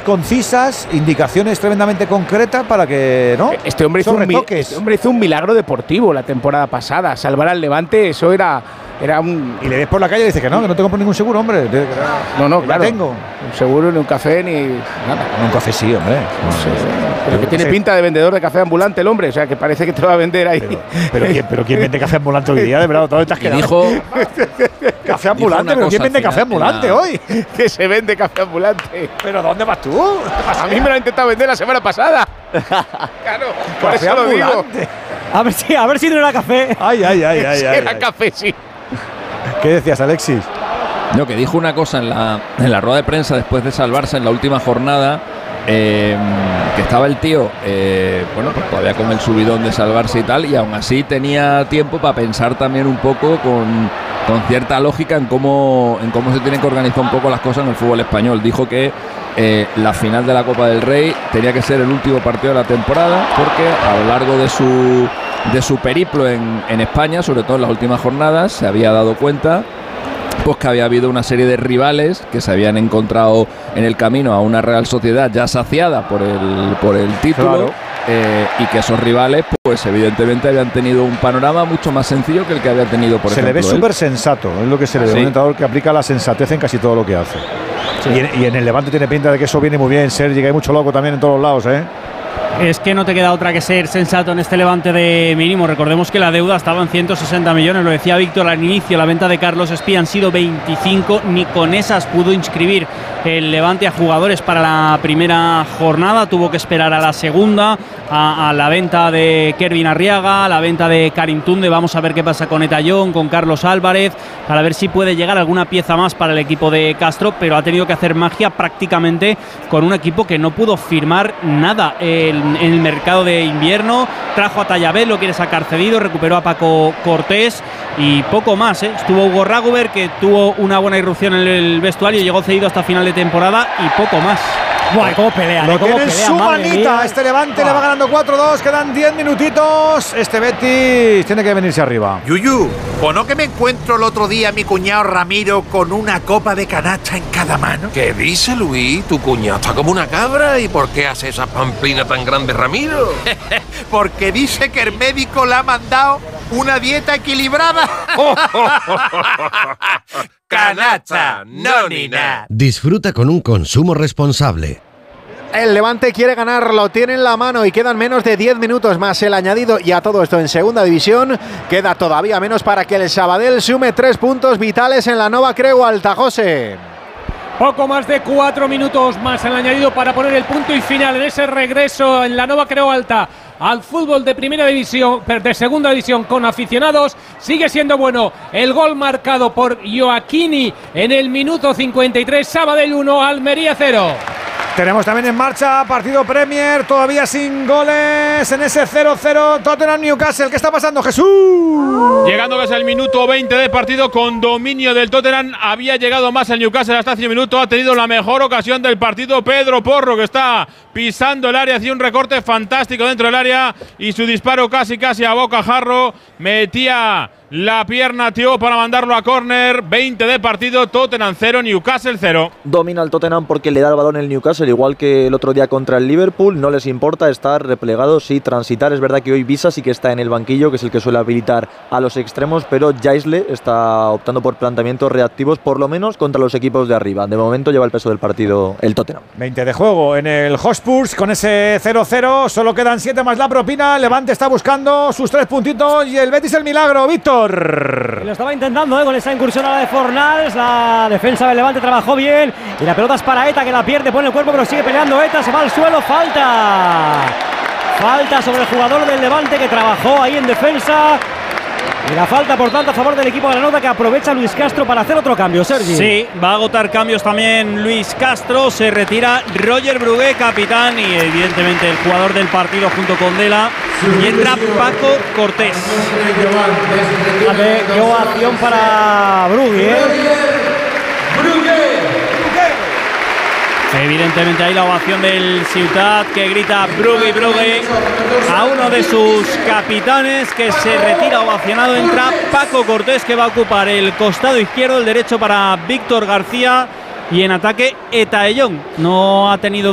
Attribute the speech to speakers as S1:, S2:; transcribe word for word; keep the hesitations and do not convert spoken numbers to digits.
S1: concisas, indicaciones tremendamente concretas para que, ¿no?
S2: Este hombre, hizo un, este hombre hizo un milagro deportivo la temporada pasada. Salvar al Levante, eso era, era un…
S1: Y le ves por la calle y dice que no, que no te compro ningún seguro, hombre.
S2: No, no, claro.
S1: tengo.
S2: Un seguro, ni un café, ni nada.
S1: Un café sí, hombre.
S2: No sé, pero que tiene sí. pinta de vendedor de café ambulante el hombre, o sea, que parece que te va a vender ahí.
S1: Pero, pero, ¿quién, pero ¿quién vende café ambulante hoy día? De verdad, todo estás quedando.
S3: Dijo…
S1: Café ambulante, pero ¿quién vende café ambulante
S3: la...
S1: hoy?
S2: Que se vende café ambulante.
S1: ¿Pero dónde vas tú?
S2: A mí me lo han intentado vender la semana pasada. Claro, por
S1: café
S2: eso lo digo.
S4: A ver si, a ver si no era café.
S1: Ay, ay, ay, ay.
S2: Si
S1: ay
S2: era
S1: ay.
S2: café, sí.
S1: ¿Qué decías, Alexis?
S3: No, que dijo una cosa en la, en la rueda de prensa después de salvarse en la última jornada. Eh, que estaba el tío, eh, bueno, pues todavía con el subidón de salvarse y tal, y aún así tenía tiempo para pensar también un poco con, con cierta lógica en cómo, en cómo se tienen que organizar un poco las cosas en el fútbol español. Dijo que eh, la final de la Copa del Rey tenía que ser el último partido de la temporada, porque a lo largo de su, de su periplo en, en España, sobre todo en las últimas jornadas, se había dado cuenta pues que había habido una serie de rivales que se habían encontrado en el camino a una Real Sociedad ya saciada por el, por el título, claro. eh, y que esos rivales pues evidentemente habían tenido un panorama mucho más sencillo que el que había tenido por
S1: se
S3: ejemplo.
S1: Se le ve súper sensato, es lo que se le ve, ¿sí? Un entrenador que aplica la sensatez en casi todo lo que hace. Sí. Y, en, y en el Levante tiene pinta de que eso viene muy bien, Sergi, que hay mucho loco también en todos los lados, ¿eh?
S4: Es que no te queda otra que ser sensato en este Levante de mínimo. Recordemos que la deuda estaba en ciento sesenta millones, lo decía Víctor al inicio. La venta de Carlos Espí han sido veinticinco, ni con esas pudo inscribir el Levante a jugadores para la primera jornada. Tuvo que esperar a la segunda, a, a la venta de Kervin Arriaga, a la venta de Karim Tunde. Vamos a ver qué pasa con Etayón, con Carlos Álvarez, para ver si puede llegar alguna pieza más para el equipo de Castro, pero ha tenido que hacer magia prácticamente con un equipo que no pudo firmar nada el en el mercado de invierno. Trajo a Tallabel, lo quiere sacar cedido, recuperó a Paco Cortés y poco más, ¿eh? Estuvo Hugo Raguber, que tuvo una buena irrupción en el vestuario, llegó cedido hasta final de temporada, y poco más. Buah, cómo pelea,
S1: lo
S4: cómo
S1: tiene en
S4: pelea,
S1: su manita. Este Levante Buah. le va ganando cuatro dos, quedan diez minutitos. Este Betis tiene que venirse arriba.
S5: Yuyu, ¿o no que me encuentro el otro día a mi cuñado Ramiro con una copa de canasta en cada mano?
S6: ¿Qué dice, Luis? Tu cuñado está como una cabra. ¿Y por qué hace esa pamplina tan grande, Ramiro?
S5: Porque dice que el médico le ha mandado una dieta equilibrada. Canasta, no ni nada.
S7: Disfruta con un consumo responsable.
S8: El Levante quiere ganar, lo tiene en la mano y quedan menos de diez minutos más el añadido, y a todo esto en segunda división queda todavía menos para que el Sabadell sume tres puntos vitales en la Nova Creu Alta. José.
S9: Poco más de cuatro minutos más el añadido para poner el punto y final en ese regreso en la Nova Creu Alta al fútbol de primera división, de segunda división con aficionados. Sigue siendo bueno el gol marcado por Joaquini en el minuto cincuenta y tres. Sabadell uno, Almería cero.
S1: Tenemos también en marcha partido Premier, todavía sin goles en ese cero cero Tottenham Newcastle. ¿Qué está pasando, Jesús?
S10: Llegando casi al minuto veinte de partido con dominio del Tottenham. Había llegado más el Newcastle hasta hace un minuto. Ha tenido la mejor ocasión del partido Pedro Porro, que está pisando el área. Hacía un recorte fantástico dentro del área y su disparo casi casi a bocajarro. Metía la pierna Thiago para mandarlo a córner. veinte de partido, Tottenham cero, Newcastle cero.
S11: Domina el Tottenham porque le da el balón el Newcastle, igual que el otro día contra el Liverpool. No les importa estar replegados y transitar. Es verdad que hoy Visa sí que está en el banquillo, que es el que suele habilitar a los extremos, pero Jaisle está optando por planteamientos reactivos, por lo menos contra los equipos de arriba. De momento lleva el peso del partido el Tottenham.
S1: veinte de juego en el Hotspur con ese cero cero. Solo quedan siete más la propina. Levante está buscando sus tres puntitos y el Betis el milagro. Víctor.
S4: Lo estaba intentando, ¿eh? Con esa incursión a la de Fornals. La defensa del Levante trabajó bien y la pelota es para Eta, que la pierde, pone el cuerpo, pero sigue peleando Eta, se va al suelo. Falta Falta sobre el jugador del Levante, que trabajó ahí en defensa. Y la falta, por tanto, a favor del equipo de la Nota, que aprovecha Luis Castro para hacer otro cambio, Sergi.
S12: Sí, va a agotar cambios también Luis Castro. Se retira Roger Brugué, capitán, y evidentemente el jugador del partido junto con Dela. Y entra Paco Cortés.
S4: Vale, qué ovación para Brugué, ¿eh?
S12: Evidentemente hay la ovación del Ciutat, que grita Brugui, Brugui a uno de sus capitanes, que se retira ovacionado. Entra Paco Cortés, que va a ocupar el costado izquierdo, el derecho para Víctor García, y en ataque Etaellón. No ha tenido